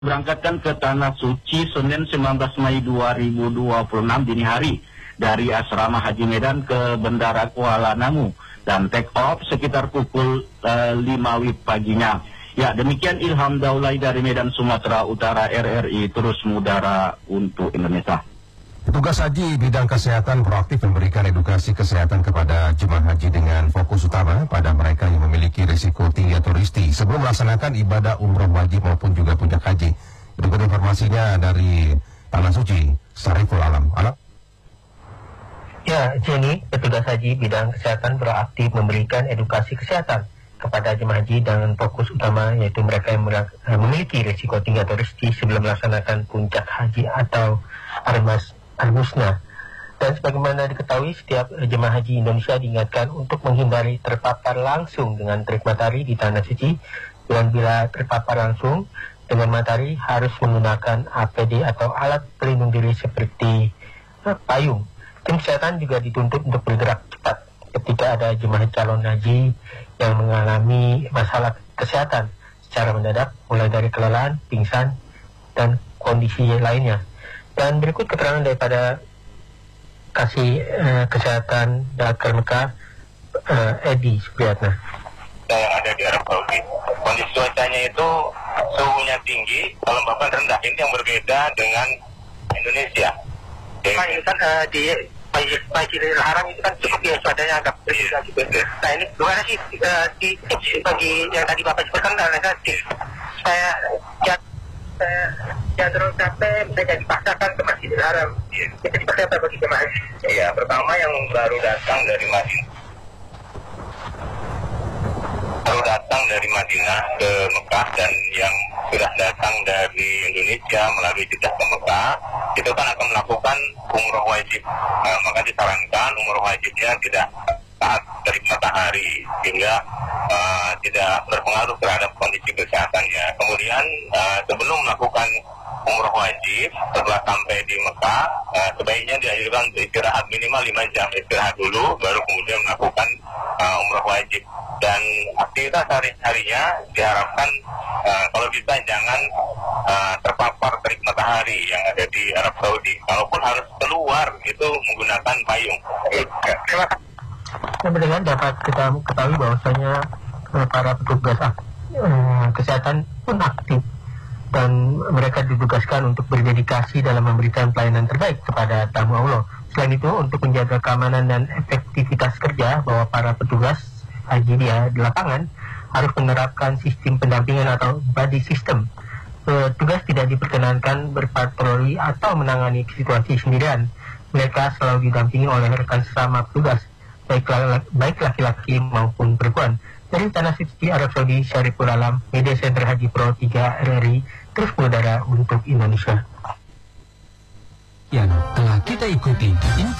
berangkatkan ke Tanah Suci Senin 19 Mei 2026 dini hari dari Asrama Haji Medan ke Bandara Kuala Namu dan take off sekitar pukul 5 WIB paginya. Ya, demikian Ilham Daulay dari Medan, Sumatera Utara, RRI terus mengudara untuk Indonesia. Petugas haji bidang kesehatan proaktif memberikan edukasi kesehatan kepada jemaah haji dengan fokus utama pada mereka yang memiliki risiko tinggi atau risti sebelum melaksanakan ibadah umroh wajib maupun juga puncak haji. Berikut informasinya dari Tanah Suci, Sariful Alam. Ya, Jenny, petugas haji bidang kesehatan proaktif memberikan edukasi kesehatan kepada jemaah haji dengan fokus utama yaitu mereka yang memiliki risiko tinggi atau risti sebelum melaksanakan puncak haji atau Al-Musna. Dan sebagaimana diketahui, setiap jemaah haji Indonesia diingatkan untuk menghindari terpapar langsung dengan terik matahari di Tanah Suci, dan bila terpapar langsung dengan matahari harus menggunakan APD atau alat pelindung diri seperti payung. Tim kesehatan juga dituntut untuk bergerak cepat ketika ada jemaah calon haji yang mengalami masalah kesehatan secara mendadak, mulai dari kelelahan, pingsan, dan kondisi lainnya. Dan berikut keterangan daripada Kasih Kesehatan Dakar Mekah, Edi Supriyatna. Yang ada di Arab Saudi, kondisi cuacanya itu suhunya tinggi, kelembapan rendah. Ini yang berbeda dengan Indonesia. Pak, ini kan di Masjidil Haram itu kan cukup ya cuacanya agak berbeda juga. Nah, ini gimana sih di tips bagi yang tadi Bapak sebutkan, saya terus sampai bisa dipaksakan ke Masjidil Haram. Itu seperti apa bagi jemaah? Ya, pertama yang baru datang dari Madinah ke Mekah dan yang sudah datang dari Indonesia melalui Jeddah ke Mekah itu kan akan melakukan umroh wajib. Maka disarankan umroh wajibnya tidak saat terik matahari sehingga tidak berpengaruh terhadap kondisi kesehatannya. Kemudian sebelum melakukan umroh wajib, setelah sampai di Mekah, sebaiknya dianjurkan istirahat minimal 5 jam istirahat dulu, baru kemudian melakukan umroh wajib. Dan aktivitas hari-harinya diharapkan kalau bisa jangan terpapar terik matahari yang ada di Arab Saudi. Kalaupun harus keluar itu menggunakan payung. Terima kasih. Dengan dapat kita ketahui bahwasanya para petugas kesehatan pun aktif dan mereka ditugaskan untuk berdedikasi dalam memberikan pelayanan terbaik kepada tamu Allah. Selain itu, untuk menjaga keamanan dan efektivitas kerja, bahwa para petugas haji di lapangan harus menerapkan sistem pendampingan atau buddy system. Petugas tidak diperkenankan berpatroli atau menangani situasi sendirian. Mereka selalu didampingi oleh rekan sesama petugas, baik laki-laki maupun perempuan. Dari Tanah Suci Arab Saudi, Syariful Alam, Media Center Haji Pro 3 RRI, terus mengudara untuk Indonesia. Yang telah kita ikuti